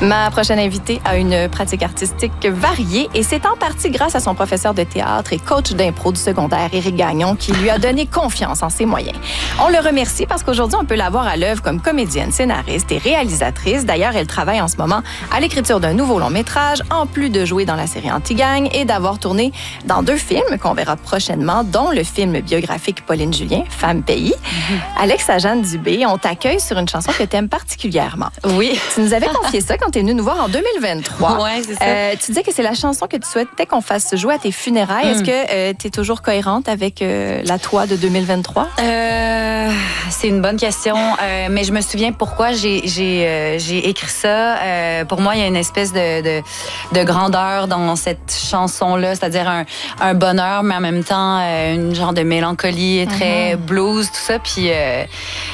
Ma prochaine invitée a une pratique artistique variée et c'est en partie grâce à son professeur de théâtre et coach d'impro du secondaire, Éric Gagnon, qui lui a donné confiance en ses moyens. On le remercie parce qu'aujourd'hui, on peut la voir à l'œuvre comme comédienne, scénariste et réalisatrice. D'ailleurs, elle travaille en ce moment à l'écriture d'un nouveau long-métrage, en plus de jouer dans la série Anti-Gang et d'avoir tourné dans 2 films qu'on verra prochainement, dont le film biographique Pauline Julien, Femme Pays. Alexa-Jeanne Dubé, on t'accueille sur une chanson que tu aimes particulièrement. Oui. Tu nous avais confié ça quand tu es venue nous voir en 2023. Oui, c'est ça. Tu disais que c'est la chanson que tu souhaitais qu'on fasse jouer à tes funérailles. Est-ce que tu es toujours cohérente avec la toi de 2023? C'est une bonne question, mais je me souviens pourquoi j'ai écrit ça. Pour moi, il y a une espèce de grandeur dans cette chanson-là, c'est-à-dire un bonheur, mais en même temps, une genre de mélancolie très blues, tout ça. Puis